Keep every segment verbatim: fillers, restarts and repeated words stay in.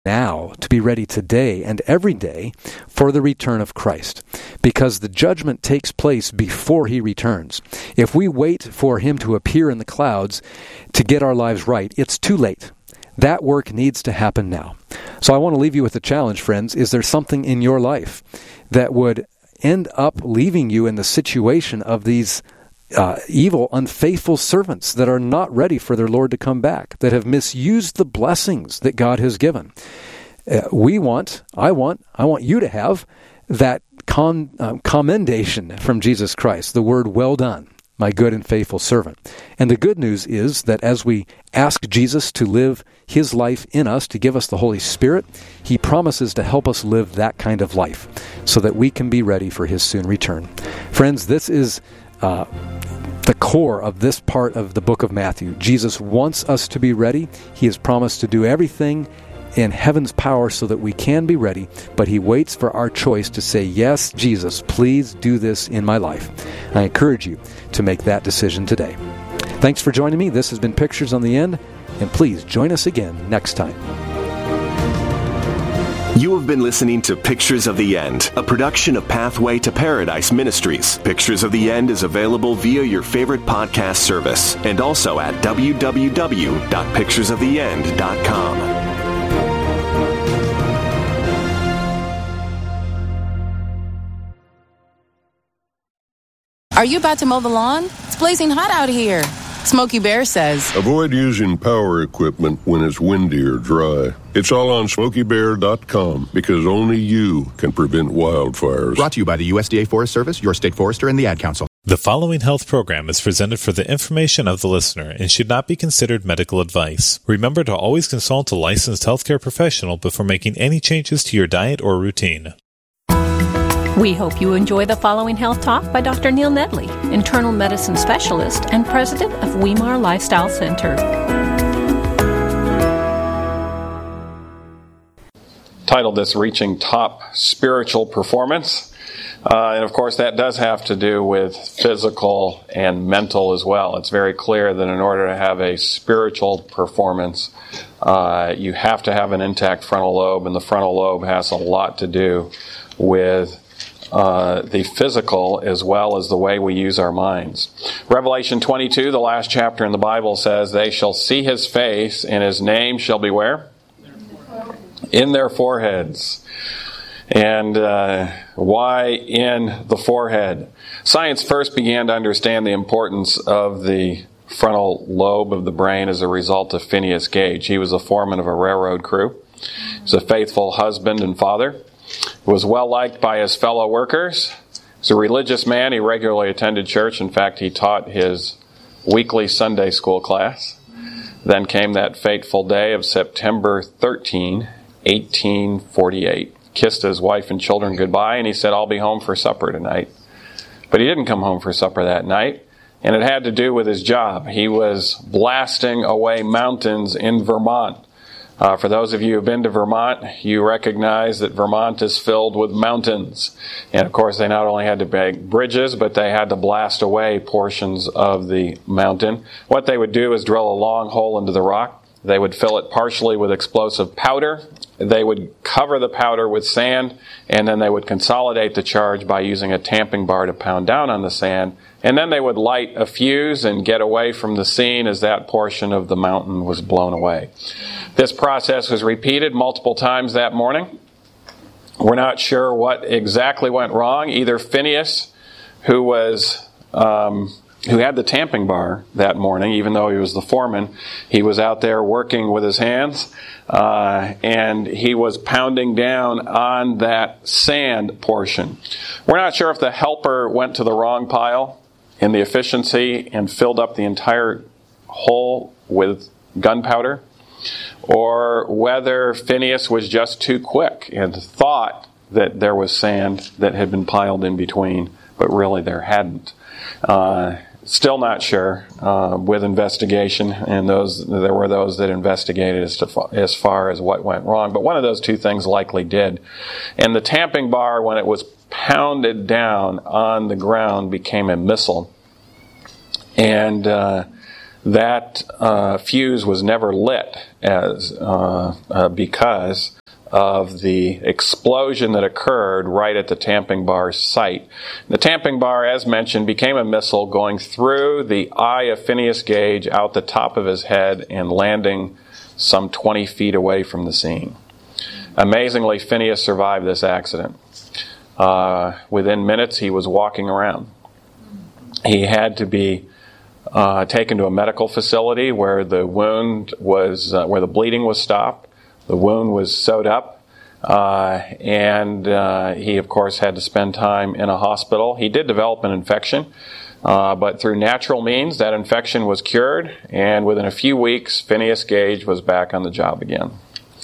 now, to be ready today and every day for the return of Christ, because the judgment takes place before he returns. If we wait for him to appear in the clouds to get our lives right, it's too late. That work needs to happen now. So I want to leave you with a challenge, friends. Is there something in your life that would end up leaving you in the situation of these Uh, evil, unfaithful servants that are not ready for their Lord to come back, that have misused the blessings that God has given? Uh, we want, I want, I want you to have that con, uh, commendation from Jesus Christ, the word, "Well done, my good and faithful servant." And the good news is that as we ask Jesus to live his life in us, to give us the Holy Spirit, he promises to help us live that kind of life so that we can be ready for his soon return. Friends, this is Uh, the core of this part of the book of Matthew. Jesus wants us to be ready. He has promised to do everything in heaven's power so that we can be ready, but he waits for our choice to say, "Yes, Jesus, please do this in my life." I encourage you to make that decision today. Thanks for joining me. This has been Pictures on the End, and please join us again next time. You have been listening to Pictures of the End, a production of Pathway to Paradise Ministries. Pictures of the End is available via your favorite podcast service and also at w w w dot pictures of the end dot com. Are you about to mow the lawn? It's blazing hot out here. Smokey Bear says, avoid using power equipment when it's windy or dry. It's all on smokey bear dot com because only you can prevent wildfires. Brought to you by the U S D A Forest Service, your state forester, and the Ad Council. The following health program is presented for the information of the listener and should not be considered medical advice. Remember to always consult a licensed healthcare professional before making any changes to your diet or routine. We hope you enjoy the following health talk by Doctor Neil Nedley, internal medicine specialist and president of Weimar Lifestyle Center. Titled this Reaching Top Spiritual Performance. Uh, and of course that does have to do with physical and mental as well. It's very clear that in order to have a spiritual performance, uh, you have to have an intact frontal lobe, and the frontal lobe has a lot to do with Uh, the physical as well as the way we use our minds. Revelation twenty-two, the last chapter in the Bible, says, "They shall see his face, and his name shall be" where? In their foreheads. And uh, why in the forehead? Science first began to understand the importance of the frontal lobe of the brain as a result of Phineas Gage. He was a foreman of a railroad crew. He was a faithful husband and father. He was well liked by his fellow workers. He was a religious man. He regularly attended church. In fact, he taught his weekly Sunday school class. Then came that fateful day of September thirteenth, eighteen forty-eight. Kissed his wife and children goodbye, and he said, "I'll be home for supper tonight." But he didn't come home for supper that night, and it had to do with his job. He was blasting away mountains in Vermont. Uh, for those of you who have been to Vermont, you recognize that Vermont is filled with mountains. And of course, they not only had to make bridges, but they had to blast away portions of the mountain. What they would do is drill a long hole into the rock. They would fill it partially with explosive powder. They would cover the powder with sand, and then they would consolidate the charge by using a tamping bar to pound down on the sand. And then they would light a fuse and get away from the scene as that portion of the mountain was blown away. This process was repeated multiple times that morning. We're not sure what exactly went wrong. Either Phineas, who was um, who had the tamping bar that morning, even though he was the foreman, he was out there working with his hands, uh, and he was pounding down on that sand portion. We're not sure if the helper went to the wrong pile in the efficiency and filled up the entire hole with gunpowder, or whether Phineas was just too quick and thought that there was sand that had been piled in between, but really there hadn't. Uh, still not sure uh, with investigation, and those there were those that investigated as, to, as far as what went wrong, but one of those two things likely did. And the tamping bar, when it was pounded down on the ground, became a missile. And uh, that uh, fuse was never lit as uh, uh, because of the explosion that occurred right at the tamping bar site. The tamping bar, as mentioned, became a missile going through the eye of Phineas Gage out the top of his head and landing some twenty feet away from the scene. Amazingly, Phineas survived this accident. Uh, within minutes, he was walking around. He had to be uh, taken to a medical facility where the wound was, uh, where the bleeding was stopped. The wound was sewed up, uh, and uh, he, of course, had to spend time in a hospital. He did develop an infection, uh, but through natural means, that infection was cured, and within a few weeks, Phineas Gage was back on the job again.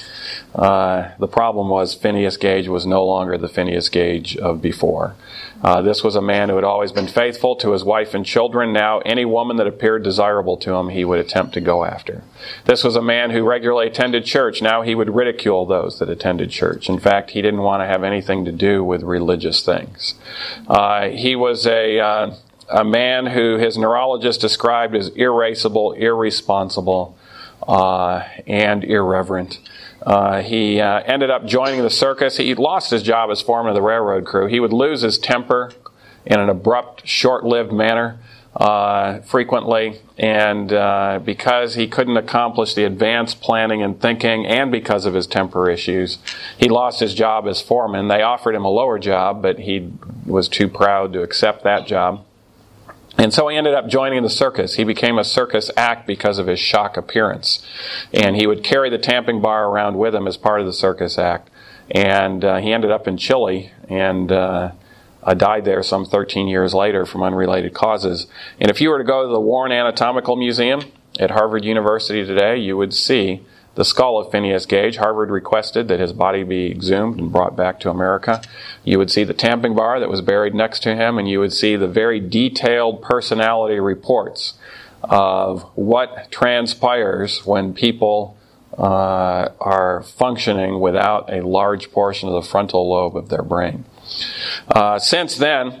Uh, the problem was Phineas Gage was no longer the Phineas Gage of before. Uh, this was a man who had always been faithful to his wife and children. Now, any woman that appeared desirable to him, he would attempt to go after. This was a man who regularly attended church. Now he would ridicule those that attended church. In fact, he didn't want to have anything to do with religious things. Uh, he was a, uh, a man who his neurologist described as irascible, irresponsible, uh, and irreverent. Uh, he uh, ended up joining the circus. He lost his job as foreman of the railroad crew. He would lose his temper in an abrupt, short-lived manner uh, frequently, and uh, because he couldn't accomplish the advanced planning and thinking, and because of his temper issues, he lost his job as foreman. They offered him a lower job, but he was too proud to accept that job. And so he ended up joining the circus. He became a circus act because of his shock appearance. And he would carry the tamping bar around with him as part of the circus act. And uh, he ended up in Chile and uh, uh, died there some thirteen years later from unrelated causes. And if you were to go to the Warren Anatomical Museum at Harvard University today, you would see the skull of Phineas Gage. Harvard requested that his body be exhumed and brought back to America. You would see the tamping bar that was buried next to him, and you would see the very detailed personality reports of what transpires when people uh, are functioning without a large portion of the frontal lobe of their brain. Uh, since then,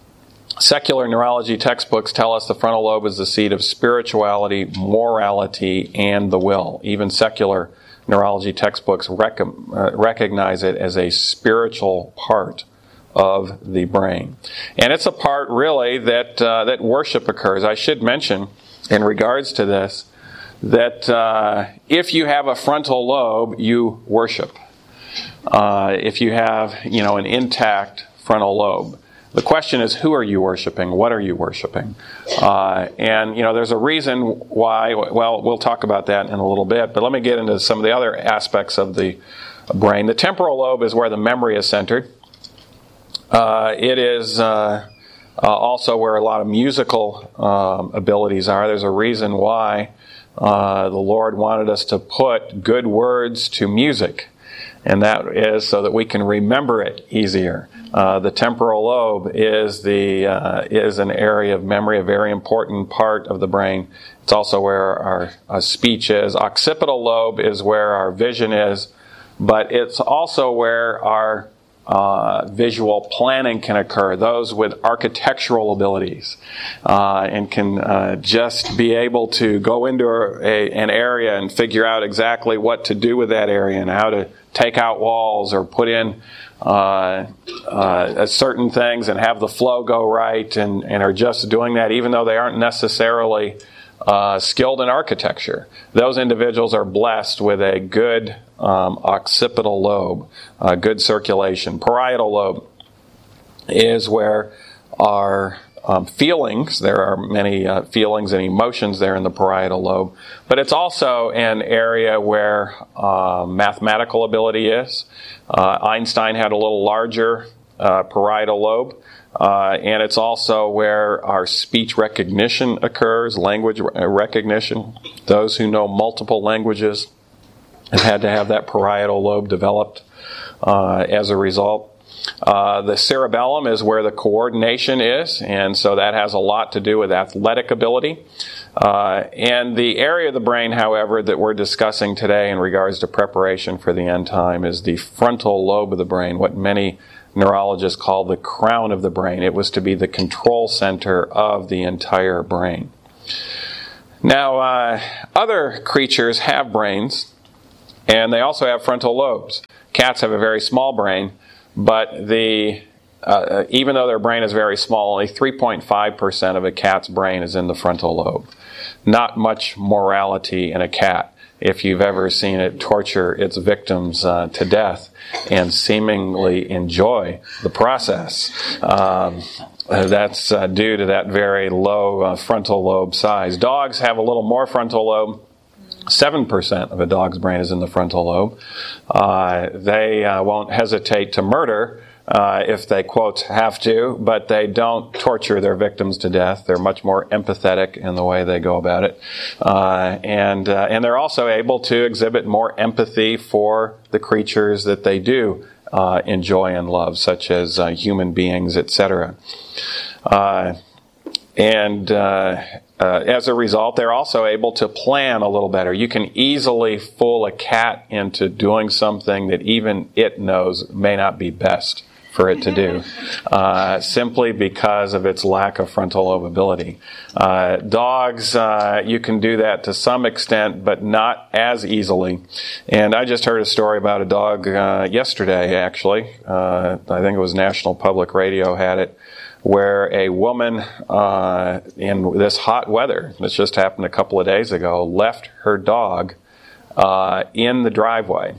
secular neurology textbooks tell us the frontal lobe is the seat of spirituality, morality, and the will. Even secular neurology textbooks rec- uh, recognize it as a spiritual part of the brain. And it's a part, really, that uh, that worship occurs. I should mention, in regards to this, that uh, if you have a frontal lobe, you worship. Uh, if you have, you know, an intact frontal lobe. The question is, who are you worshiping? What are you worshiping? Uh, and, you know, there's a reason why, well, we'll talk about that in a little bit, but let me get into some of the other aspects of the brain. The temporal lobe is where the memory is centered. Uh, it is uh, uh, also where a lot of musical um, abilities are. There's a reason why uh, the Lord wanted us to put good words to music, and that is so that we can remember it easier. Uh, the temporal lobe is the uh, is an area of memory, a very important part of the brain. It's also where our, our speech is. Occipital lobe is where our vision is, but it's also where our uh, visual planning can occur. Those with architectural abilities uh, and can uh, just be able to go into a, an area and figure out exactly what to do with that area and how to take out walls or put in uh, uh, certain things and have the flow go right, and, and are just doing that even though they aren't necessarily uh, skilled in architecture. Those individuals are blessed with a good um, occipital lobe, uh, good circulation. Parietal lobe is where our Um, feelings, there are many uh, feelings and emotions there in the parietal lobe, but it's also an area where uh, mathematical ability is. Uh, Einstein had a little larger uh, parietal lobe, uh, and it's also where our speech recognition occurs, language recognition. Those who know multiple languages have had to have that parietal lobe developed uh, as a result. Uh, the cerebellum is where the coordination is, and so that has a lot to do with athletic ability. Uh, and the area of the brain, however, that we're discussing today in regards to preparation for the end time is the frontal lobe of the brain, what many neurologists call the crown of the brain. It was to be the control center of the entire brain. Now, uh, other creatures have brains, and they also have frontal lobes. Cats have a very small brain, but the uh, even though their brain is very small, only three point five percent of a cat's brain is in the frontal lobe. Not much morality in a cat if you've ever seen it torture its victims uh, to death and seemingly enjoy the process. Um, that's uh, due to that very low uh, frontal lobe size. Dogs have a little more frontal lobe. seven percent of a dog's brain is in the frontal lobe. Uh, they uh, won't hesitate to murder uh, if they, quote, have to, but they don't torture their victims to death. They're much more empathetic in the way they go about it. Uh, and, uh, and they're also able to exhibit more empathy for the creatures that they do uh, enjoy and love, such as uh, human beings, et cetera. Uh, and uh, uh, as a result, they're also able to plan a little better. You can easily fool a cat into doing something that even it knows may not be best for it to do, uh, simply because of its lack of frontal lobe ability. Uh, dogs, uh, you can do that to some extent, but not as easily. And I just heard a story about a dog uh, yesterday, actually. Uh, I think it was National Public Radio had it, where a woman uh, in this hot weather, this just happened a couple of days ago, left her dog uh, in the driveway.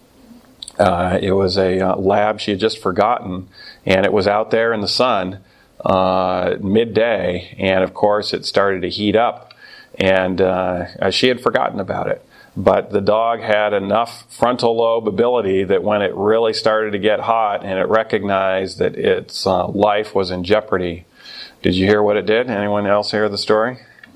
Uh, it was a uh, lab she had just forgotten, and it was out there in the sun uh, midday, and of course it started to heat up, and uh, she had forgotten about it. But the dog had enough frontal lobe ability that when it really started to get hot and it recognized that its uh, life was in jeopardy, did you hear what it did? Anyone else hear the story?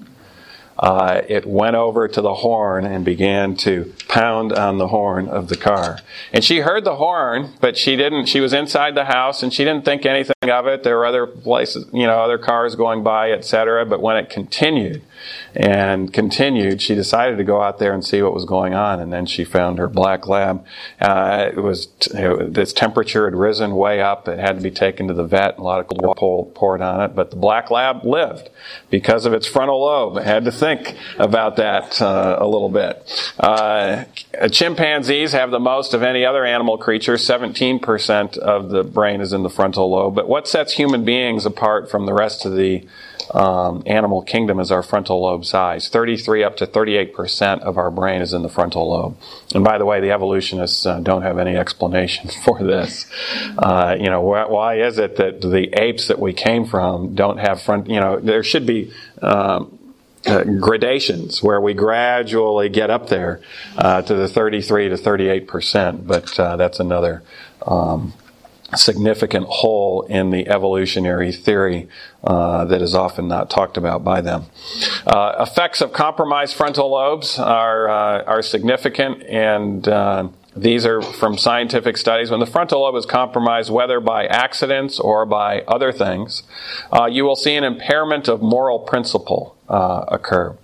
Uh, it went over to the horn and began to pound on the horn of the car. And she heard the horn, but she didn't, she was inside the house and she didn't think anything of it. There were other places, you know, other cars going by, et cetera. But when it continued and continued, she decided to go out there and see what was going on. And then she found her black lab. Uh, it was, it, its temperature had risen way up. It had to be taken to the vet. A lot of cold poured on it. But the black lab lived because of its frontal lobe. It had to think about that uh, a little bit. Uh, chimpanzees have the most of any other animal creature. seventeen percent of the brain is in the frontal lobe. But what sets human beings apart from the rest of the um, animal kingdom is our frontal lobe size. thirty-three up to thirty-eight percent of our brain is in the frontal lobe. And by the way, the evolutionists uh, don't have any explanation for this. Uh, you know, wh- why is it that the apes that we came from don't have front, you know, there should be um, Uh, gradations where we gradually get up there uh, to the thirty-three to thirty-eight percent, but uh, that's another um, significant hole in the evolutionary theory uh, that is often not talked about by them. Uh, effects of compromised frontal lobes are uh, are significant, and uh, these are from scientific studies. When the frontal lobe is compromised, whether by accidents or by other things, uh, you will see an impairment of moral principle uh, occur.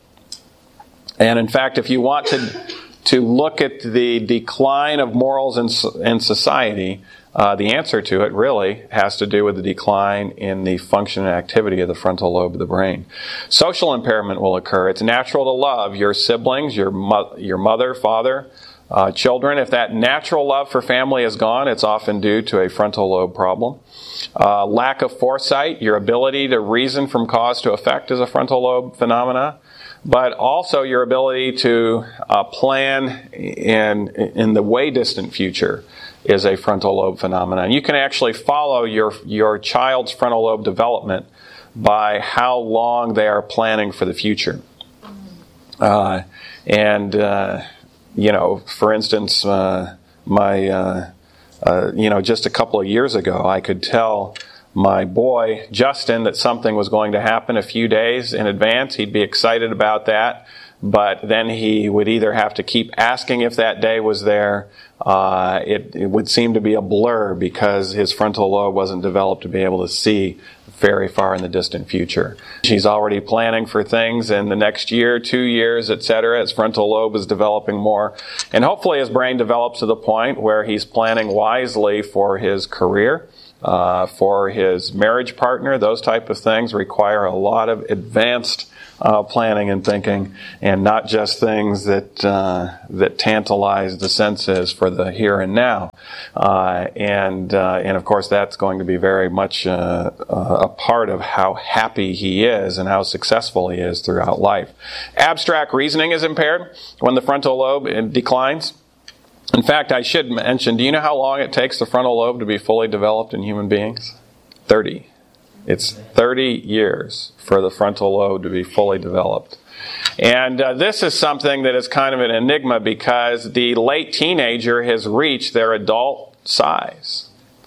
And in fact, if you want to to look at the decline of morals in, in society, uh, the answer to it really has to do with the decline in the function and activity of the frontal lobe of the brain. Social impairment will occur. It's natural to love your siblings, your mo- your mother, father, Uh, children. If that natural love for family is gone, it's often due to a frontal lobe problem. Uh, lack of foresight, your ability to reason from cause to effect is a frontal lobe phenomena, but also your ability to uh, plan in, in the way distant future is a frontal lobe phenomenon. You can actually follow your, your child's frontal lobe development by how long they are planning for the future. Uh, and, uh, You know, for instance, uh, my, uh, uh, you know, just a couple of years ago, I could tell my boy, Justin, that something was going to happen a few days in advance. He'd be excited about that, but then he would either have to keep asking if that day was there. Uh, it, it would seem to be a blur because his frontal lobe wasn't developed to be able to see very far in the distant future. He's already planning for things in the next year, two years, et cetera. His frontal lobe is developing more. And hopefully his brain develops to the point where he's planning wisely for his career, uh, for his marriage partner. Those type of things require a lot of advanced uh, planning and thinking, and not just things that uh, that tantalize the senses for the here and now. Uh, and uh, and of course, that's going to be very much uh, a part of how happy he is and how successful he is throughout life. Abstract reasoning is impaired when the frontal lobe declines. In fact, I should mention, do you know how long it takes the frontal lobe to be fully developed in human beings? thirty. It's thirty years for the frontal lobe to be fully developed. And uh, this is something that is kind of an enigma because the late teenager has reached their adult size.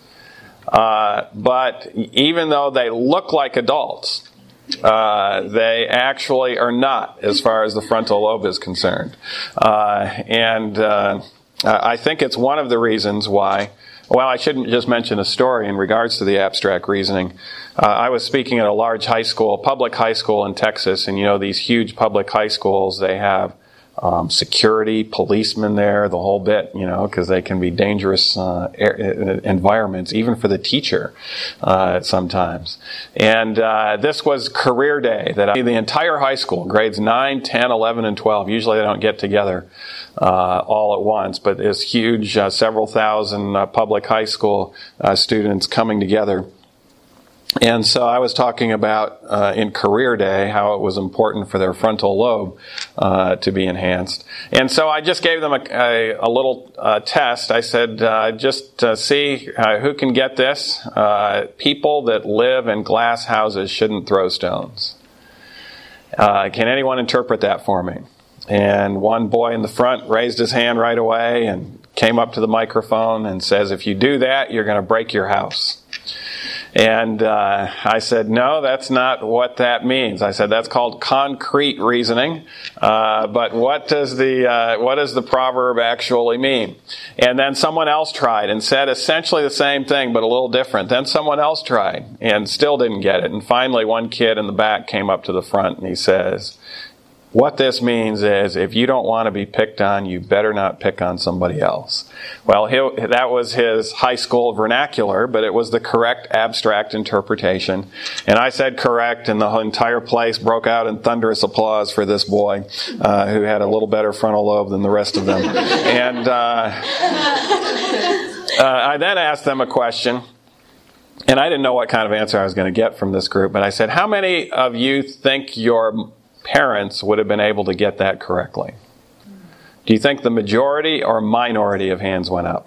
Uh, but even though they look like adults, uh, they actually are not as far as the frontal lobe is concerned. Uh, and uh, I think it's one of the reasons why. Well, I shouldn't just mention a story in regards to the abstract reasoning. Uh, I was speaking at a large high school, public high school in Texas, and you know these huge public high schools, they have um, security, policemen there, the whole bit, you know, because they can be dangerous uh, air, environments, even for the teacher uh, sometimes. And uh, this was career day, that I, the entire high school, grades nine, ten, eleven, and twelve, usually they don't get together Uh, all at once, but this huge, uh, several thousand uh, public high school uh, students coming together. And so I was talking about uh, in career day how it was important for their frontal lobe uh, to be enhanced. And so I just gave them a, a, a little uh, test. I said, uh, just uh, see uh, who can get this. Uh, people that live in glass houses shouldn't throw stones. Uh, can anyone interpret that for me? And one boy in the front raised his hand right away and came up to the microphone and says, if you do that, you're going to break your house. And uh, I said, no, that's not what that means. I said, that's called concrete reasoning. Uh, but what does the uh, what does the proverb actually mean? And then someone else tried and said essentially the same thing, but a little different. Then someone else tried and still didn't get it. And finally, one kid in the back came up to the front and he says, what this means is if you don't want to be picked on, you better not pick on somebody else. Well, he, that was his high school vernacular, but it was the correct abstract interpretation. And I said correct, and the entire place broke out in thunderous applause for this boy, uh, who had a little better frontal lobe than the rest of them. And uh, uh, I then asked them a question. And I didn't know what kind of answer I was going to get from this group, but I said, how many of you think your parents would have been able to get that correctly? Do you think the majority or minority of hands went up?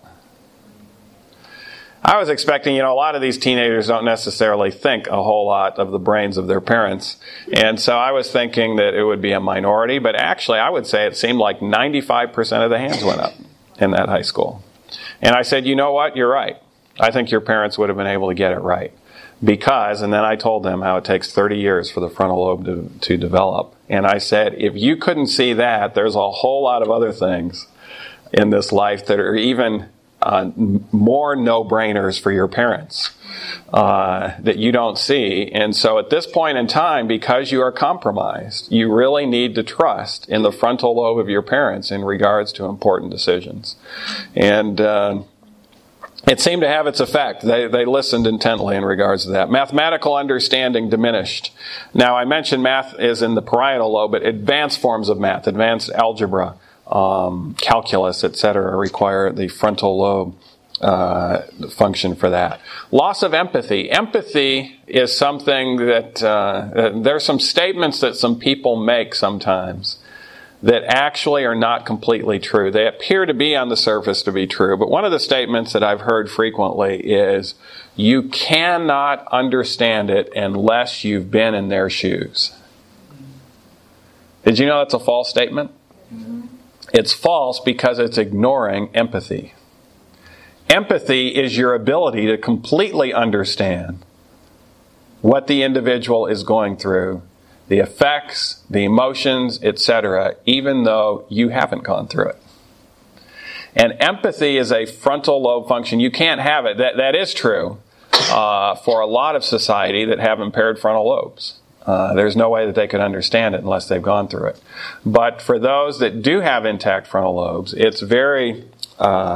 I was expecting, you know, a lot of these teenagers don't necessarily think a whole lot of the brains of their parents. And so I was thinking that it would be a minority, but actually I would say it seemed like ninety-five percent of the hands went up in that high school. And I said, you know what, you're right. I think your parents would have been able to get it right. Because, and then I told them how it takes thirty years for the frontal lobe to, to develop. And I said, if you couldn't see that, there's a whole lot of other things in this life that are even uh, more no-brainers for your parents uh, that you don't see. And so at this point in time, because you are compromised, you really need to trust in the frontal lobe of your parents in regards to important decisions. And uh it seemed to have its effect. They they listened intently in regards to that. Mathematical understanding diminished. Now, I mentioned math is in the parietal lobe, but advanced forms of math, advanced algebra, um, calculus, et cetera, require the frontal lobe uh, function for that. Loss of empathy. Empathy is something that uh, there's some statements that some people make sometimes that actually are not completely true. They appear to be on the surface to be true, but one of the statements that I've heard frequently is, you cannot understand it unless you've been in their shoes. Did you know that's a false statement? Mm-hmm. It's false because it's ignoring empathy. Empathy is your ability to completely understand what the individual is going through, the effects, the emotions, et cetera, even though you haven't gone through it. And empathy is a frontal lobe function. You can't have it. That that is true uh, for a lot of society that have impaired frontal lobes. Uh, there's no way that they could understand it unless they've gone through it. But for those that do have intact frontal lobes, it's very uh,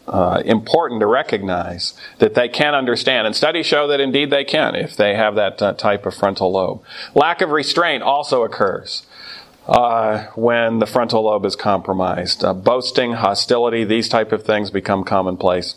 uh, important to recognize that they can understand. And studies show that indeed they can if they have that uh, type of frontal lobe. Lack of restraint also occurs uh, when the frontal lobe is compromised. Uh, boasting, hostility, these type of things become commonplace.